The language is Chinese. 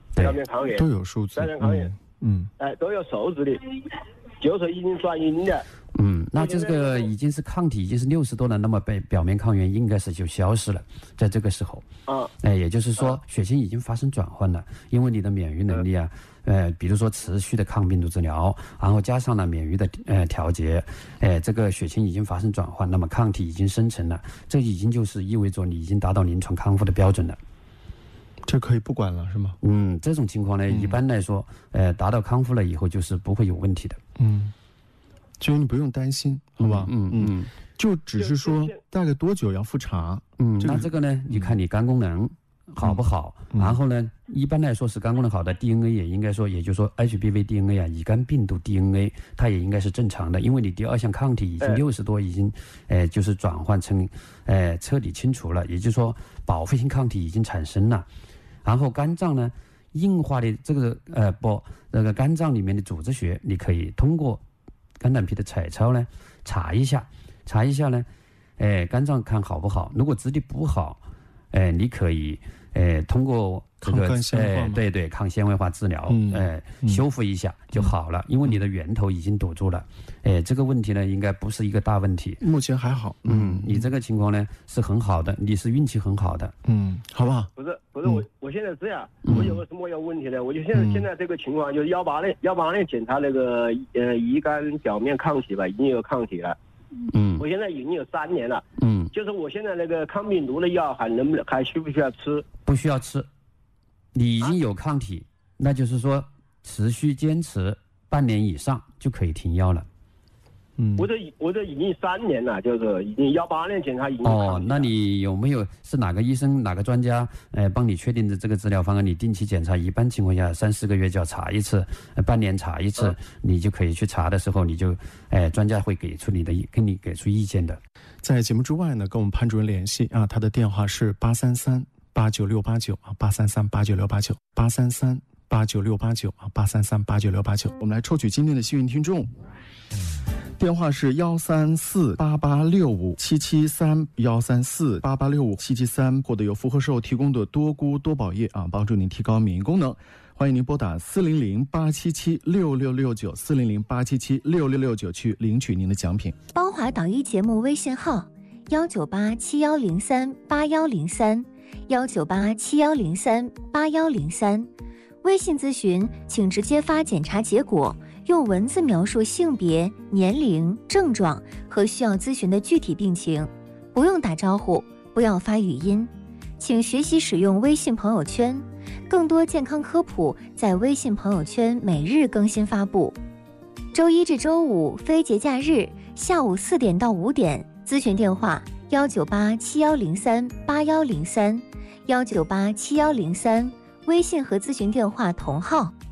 表面抗原都有数字， 表面抗原，都有数字的，就是已经转阴的。 那这个已经是抗体已经是60多了，那么表面抗原应该是就消失了，在这个时候，也就是说血清已经发生转换了，因为你的免疫能力啊，比如说持续的抗病毒治疗，然后加上了免疫的调节，这个血清已经发生转换，那么抗体已经生成了，这已经就是意味着你已经达到临床康复的标准了。 这可以不管了是吗？ 这种情况呢，一般来说，达到康复了以后就是不会有问题的。 所以你不用担心，好吧？就只是说大概多久要复查？ 那这个呢，你看你肝功能好不好？然后呢，一般来说是肝功能好的 DNA 也应该说，也就是说 HBV DNA 啊，乙肝病毒 DNA 它也应该是正常的，因为你第2项抗体已经60多，已经就是转换成彻底清除了，也就是说保护性抗体已经产生了。然后肝脏呢，硬化的这个肝脏里面的组织学，你可以通过肝胆皮的彩超呢查一下呢，肝脏看好不好。如果质地不好，你可以通过这个抗纤维化治疗，修复一下就好了，因为你的源头已经堵住了。这个问题呢，应该不是一个大问题， 目前还好。 你这个情况呢是很好的，你是运气很好的。 好不好？ 不是，我现在这样，我有个什么样问题呢？我就现在这个情况，就是18年检查那个乙肝表面抗体吧，已经有抗体了。我现在已经有3年了。就是我现在那个抗病毒的药还需不需要吃？ 不需要吃，你已经有抗体，那就是说持续坚持半年以上就可以停药了。 我这已经3年了，就是已经18年检查已经有抗体了。 那你有没有是哪个医生哪个专家帮你确定的这个治疗方案？你定期检查，一般情况下3-4个月就要查一次，半年查一次，你就可以去查的时候，你就专家会给你给出意见的。 在节目之外呢，跟我们潘主任联系啊，他的电话是833-89689啊，833-89689，833-89689啊，833-89689。我们来抽取今天的幸运听众。电话是134-8865-773，134-8865-773，获得由福和寿提供的多菇多宝液啊，帮助您提高免疫功能。欢迎您拨打400-877-6669，400-877-6669去领取您的奖品。 邦华导医节目微信号198-7103-8103，198-7103-8103。微信咨询请直接发检查结果，用文字描述性别、年龄、症状和需要咨询的具体病情，不用打招呼，不要发语音。请学习使用微信朋友圈，更多健康科普在微信朋友圈每日更新发布。周一至周五非节假日下午4点到5点，咨询电话198-7103-8103，198-7103，微信和咨询电话同号。